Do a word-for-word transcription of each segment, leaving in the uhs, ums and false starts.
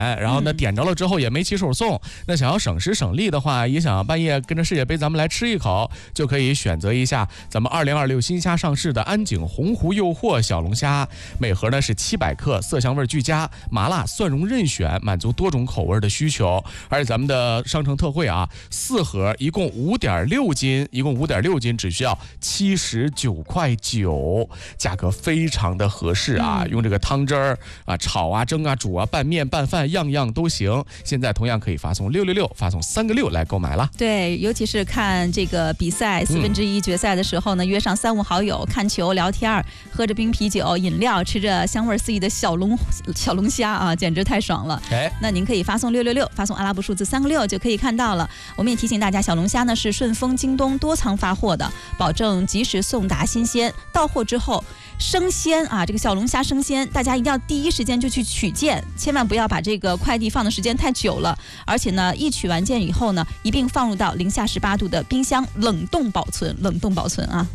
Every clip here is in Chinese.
然后呢点着了之后也没起手送，那想要省时省力的话，也想半夜跟着世界杯咱们来吃一口，就可以选择一下咱们二零二六新虾上市的安井洪湖诱惑小龙虾，每盒呢是七百克，色香味俱佳，麻辣蒜蓉任选，满足多种口味的需求。而且咱们的商城特惠啊，四盒一共五点六斤，一共五点六斤只需要七十九块九，价格非常的合适啊！用这个汤汁儿啊，炒啊、蒸啊、煮啊、拌面、拌饭，样样都行。现在同样可以发送六六六，发送三个六来购买了。 对，尤其是看这个比赛四分之一决赛的时候呢，嗯、约上三五好友看球、聊天，喝着冰啤酒、饮料，吃着香味四溢的小龙小龙虾啊，简直太爽了！哎，那您可以发送六六六，发送阿拉伯数字三个六就可以看到了。我们也提醒大家，小龙虾呢是顺丰、京东多仓发货的，保证及时送达、新鲜。到货之后生鲜啊，这个小龙虾生鲜，大家一定要第一时间就去取件，千万不要把这个快递放的时间太久了。而且呢，一取完件以后呢，一并放入到零下十八度的冰箱冷冻保存，冷冻保存啊。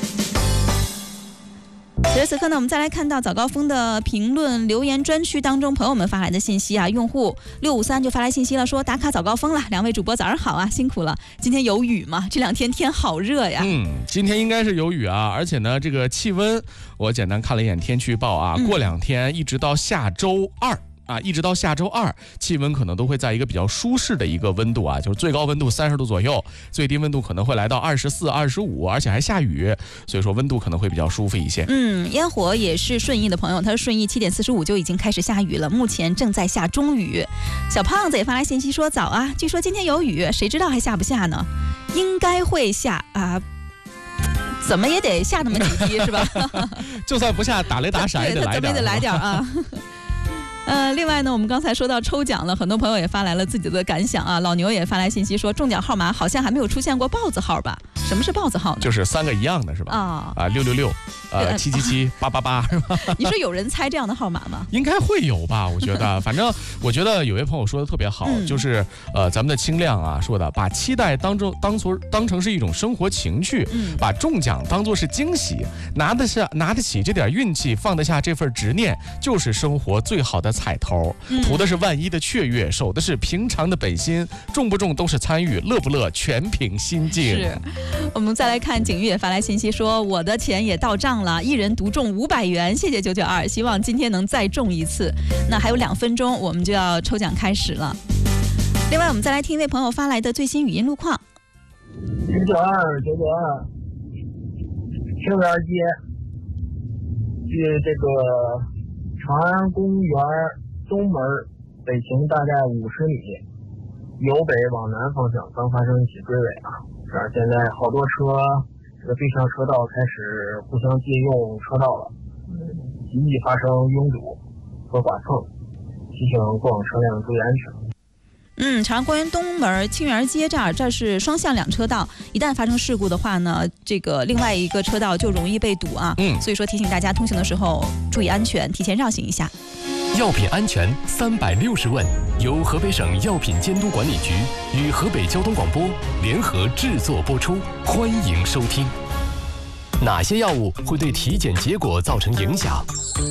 此时此刻呢，我们再来看到早高峰的评论留言专区当中，朋友们发来的信息啊，用户六五三就发来信息了，说打卡早高峰了，两位主播早上好啊，辛苦了。今天有雨吗？这两天天好热呀。 嗯，今天应该是有雨啊，而且呢，这个气温我简单看了一眼天气预报啊，嗯、过两天一直到下周二。啊，一直到下周二，气温可能都会在一个比较舒适的一个温度啊，就是最高温度三十度左右，最低温度可能会来到二十四、二十五，而且还下雨，所以说温度可能会比较舒服一些。 嗯，烟火也是顺义的朋友，他说顺义七点四十五就已经开始下雨了，目前正在下中雨。小胖子也发来信息说早啊，据说今天有雨，谁知道还下不下呢？应该会下啊。怎么也得下那么几滴是吧？ 就算不下，打雷打闪也得来点， 怎么也得来点啊。呃，另外呢，我们刚才说到抽奖了，很多朋友也发来了自己的感想啊。老牛也发来信息说，中奖号码好像还没有出现过豹子号吧？什么是豹子号呢？ 就是三个一样的是吧？啊啊，六六六，呃，七七七，八八八是吧？ 你说有人猜这样的号码吗？ 应该会有吧？我觉得，反正我觉得有位朋友说的特别好，嗯、就是呃，咱们的清亮啊说的，把期待当成当做当成是一种生活情趣，嗯、把中奖当作是惊喜，拿得下拿得起这点运气，放得下这份执念，就是生活最好的彩头，图的是万一的雀跃，守的是平常的本心，中不中都是参与，乐不乐全凭心境。 是，我们再来看景玉也发来信息说，我的钱也到账了，一人独中五百元，谢谢九九二，希望今天能再中一次。那还有两分钟，我们就要抽奖开始了。另外，我们再来听一位朋友发来的最新语音路况。 九九二九九二，清源街，距这个长安公园东门北行大概五十米，由北往南方向刚发生一起追尾啊！这儿现在好多车，这个对向车道开始互相借用车道了，极易发生拥堵和剐蹭，提醒过往车辆注意安全。 嗯，长安公园东门清源街这儿，这是双向两车道，一旦发生事故的话呢，这个另外一个车道就容易被堵啊。嗯，所以说提醒大家通行的时候注意安全，提前绕行一下。 药品安全三百六十问，由河北省药品监督管理局与河北交通广播联合制作播出，欢迎收听。哪些药物会对体检结果造成影响？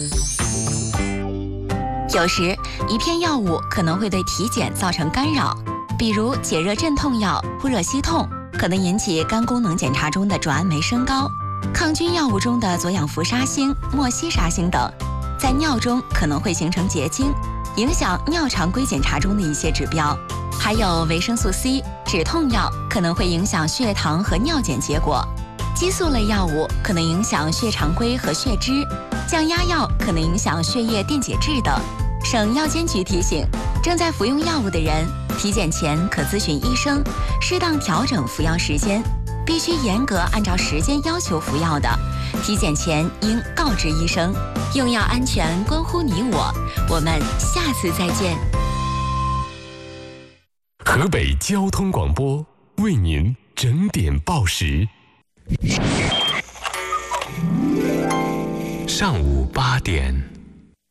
有时，一片药物可能会对体检造成干扰，比如解热镇痛药扑热息痛，可能引起肝功能检查中的转氨酶升高；抗菌药物中的左氧氟沙星、莫西沙星等，在尿中可能会形成结晶，影响尿常规检查中的一些指标。还有维生素 C、止痛药可能会影响血糖和尿检结果。激素类药物可能影响血常规和血脂，降压药可能影响血液电解质等。省药监局提醒，正在服用药物的人，体检前可咨询医生，适当调整服药时间，必须严格按照时间要求服药的，体检前应告知医生。用药安全关乎你我，我们下次再见。 河北交通广播为您整点报时。上午八点。